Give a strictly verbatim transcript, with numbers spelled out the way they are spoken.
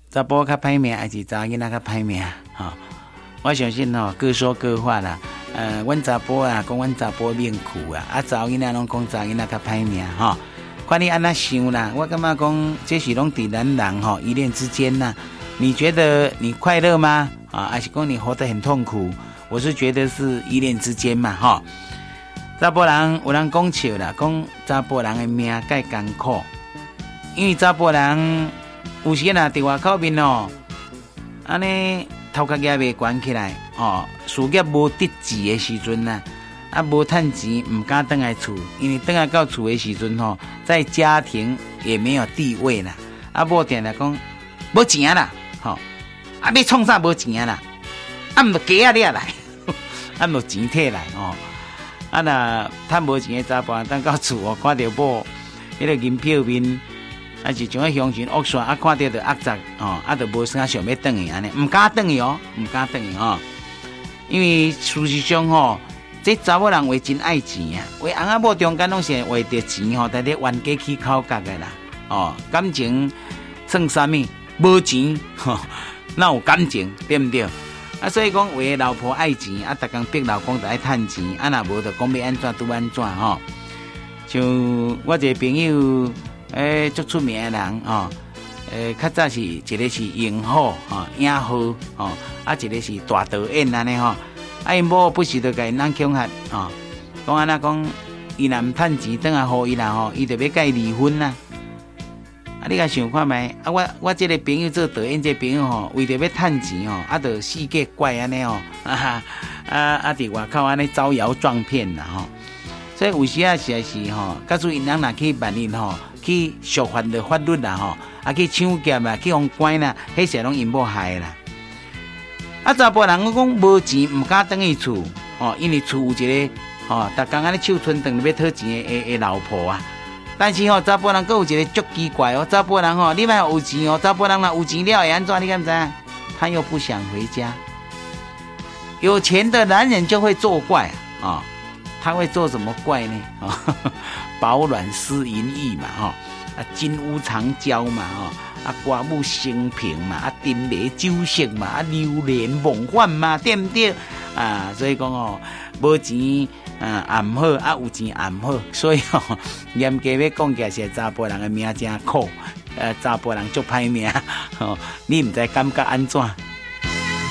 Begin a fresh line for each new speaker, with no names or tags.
查甫较歹命，还是查囡仔较歹命？吼、哦，我相信吼、哦，各说各话啦。呃，阮查甫啊，讲阮查甫命苦啊，啊查囡仔拢讲查囡仔较歹命吼。看你安那想啦，我感觉讲这是拢伫咱人吼依恋之间呐。你觉得你快乐吗？啊，还是讲你活得很痛苦？我是觉得是依恋之间嘛，哈。查甫人有人讲笑啦，讲查甫人的命介艰苦，因为查甫人有时啊伫外口面哦，安尼头壳也未悬起来哦，事业无得志的时阵呐，啊无趁钱，唔敢回来厝，因为回来到厝的时阵吼，在家庭也没有地位啦，啊某定来讲无钱啦，吼、哦，啊要创啥无钱啦，啊唔着假啊掠来。啊，无钱摕来哦，啊那趁无钱的查甫人，等到厝哦，看到某迄个银票面，啊是像个乡亲恶煞，啊看到就压杂哦，啊就无啥想要转去安尼，唔敢转去哦，唔敢转去哦，因为事实上吼、哦，这查某人为真爱钱啊，为翁仔某中间拢是为着钱吼、哦，在咧冤家起口角的啦，哦，感情算啥物？无钱吼，哪有感情？对不对？啊，所以讲为老婆爱钱，啊，逐工逼老公就爱趁钱，啊，若无就讲要安怎拄安怎吼。像我一个朋友，诶，足出名的人吼，诶，较早是一个是影后吼，影后吼，啊，一个是大导演安尼吼。啊，因某不时就甲因人恐吓吼，讲安那讲，伊若毋趁钱，等下互伊啦吼，伊就要甲伊离婚啦。啊，你甲想看觅？啊，我我这个朋友做导演，这个朋友吼，为着要趁钱吼，啊，就世界怪安尼吼，啊啊啊！伫外口安尼招摇撞骗啦吼。所以有时啊，实在是吼，假使因人若去办理吼，去触犯着法律啦吼，啊去抢劫啦，去互关啦，迄些拢因某害啦。啊，查甫人讲无钱，毋敢转去厝，哦，因为厝有一个吼，逐工安尼手春长要讨钱的的的老婆啊。但是吼，查甫人佫有一个足奇怪哦，查甫人吼，你莫有钱哦，查甫人若有钱了会安怎？你敢知？他又不想回家。有钱的男人就会作怪啊、哦，他会做什么怪呢？啊、哦，饱暖思淫欲嘛，哈、哦，啊，金屋藏娇嘛，哈、哦，啊，寡妇生平嘛，啊，丁美酒色嘛，啊，流连忘返嘛，对不对？啊，所以讲哦，无钱。啊，也唔好，啊有钱也唔好，所以吼、哦，严格要讲起来是查甫人的命真苦，呃，查甫人足歹命，吼、哦，你唔知感觉安怎？